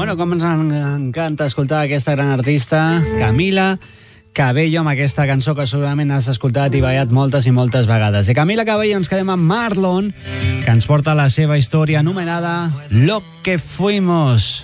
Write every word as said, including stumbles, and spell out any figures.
Bueno, com ens encanta escoltar aquesta gran artista, Camila Cabello, amb aquesta cançó que segurament has escoltat i ballat moltes i moltes vegades. De Camila Cabello ens quedem amb Marlon, que ens porta la seva història anomenada Lo que fuimos.